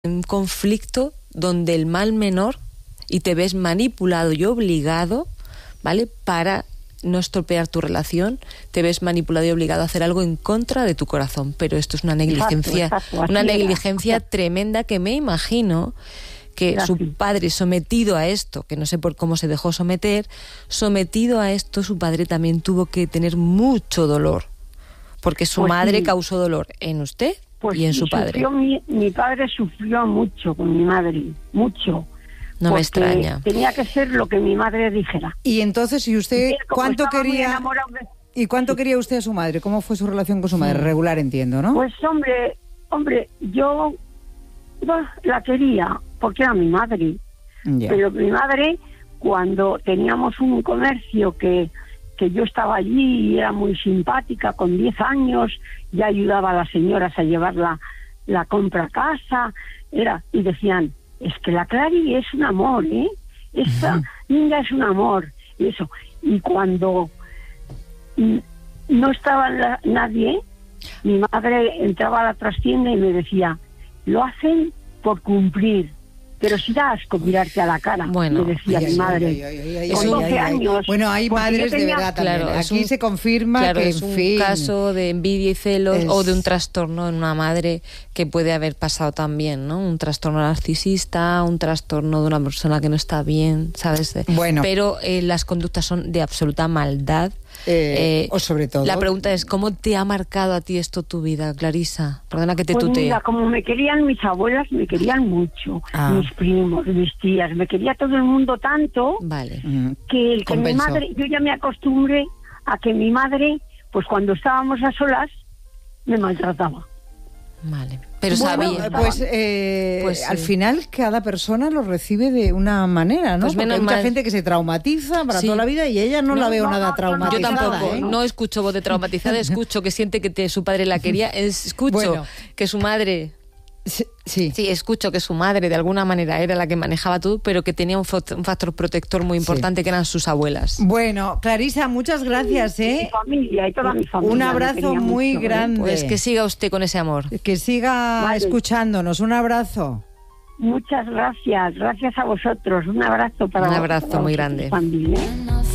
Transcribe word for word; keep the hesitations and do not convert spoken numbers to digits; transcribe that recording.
un conflicto donde el mal menor y te ves manipulado y obligado, ¿vale? Para no estropear tu relación, te ves manipulado y obligado a hacer algo en contra de tu corazón, pero esto es una negligencia, exacto, exacto, una negligencia era. tremenda que me imagino que Gracias. su padre sometido a esto, que no sé por cómo se dejó someter, sometido a esto su padre también tuvo que tener mucho dolor, porque su pues madre sí. causó dolor en usted pues y en sí, su padre. Mi, mi padre sufrió mucho con mi madre, mucho. No me extraña. Tenía que ser lo que mi madre dijera. Y entonces, ¿y usted cuánto quería de... y cuánto sí. quería usted a su madre? ¿Cómo fue su relación con su madre? Sí. Regular, entiendo, ¿no? Pues hombre, hombre, yo no, la quería porque era mi madre. Yeah. Pero mi madre, cuando teníamos un comercio que que yo estaba allí y era muy simpática, con diez años, ya ayudaba a las señoras a llevar la, la compra a casa, era y decían, es que la Clary es un amor, ¿eh? Esta uh-huh. niña es un amor, y eso. Y cuando no estaba la, nadie, mi madre entraba a la trastienda y me decía, lo hacen por cumplir, pero si da asco mirarte a la cara, bueno, me decía ay, mi madre. Ay, ay, ay, ay, con doce ay, ay, años. Bueno, hay madres tenía, de verdad también. Claro, Aquí un, se confirma claro, que, es en un fin, caso de envidia y celos es... o de un trastorno en una madre que puede haber pasado también, ¿no? Un trastorno narcisista, un trastorno de una persona que no está bien, ¿sabes? Bueno. Pero eh, las conductas son de absoluta maldad. Eh, eh, o sobre todo la pregunta es, ¿cómo te ha marcado a ti esto tu vida, Clarisa? Perdona que te pues tutee. Mira, como me querían mis abuelas, me querían mucho, ah. mis primos, mis tías, me quería todo el mundo tanto, vale. que, el, que mi madre, yo ya me acostumbré a que mi madre, pues cuando estábamos a solas, me maltrataba. Vale, pero bueno, sabía. Pues, eh, pues sí. al final cada persona lo recibe de una manera, ¿no? Pues Porque hay mucha mal. gente que se traumatiza para sí. toda la vida y ella no, no la veo no, nada no, traumatizada. Yo tampoco, ¿eh? no escucho voz de traumatizada, escucho que siente que te, su padre la quería, escucho bueno. que su madre... Sí, sí. sí, escucho que su madre de alguna manera era la que manejaba todo, pero que tenía un, fo- un factor protector muy importante sí. que eran sus abuelas. Bueno, Clarisa, muchas gracias, ¿eh? Mi familia y toda mi familia. Un abrazo muy mucho, grande. Pues que siga usted con ese amor. Que siga vale. escuchándonos. Un abrazo. Muchas gracias. Gracias a vosotros. Un abrazo para Un abrazo para muy grande. Familia.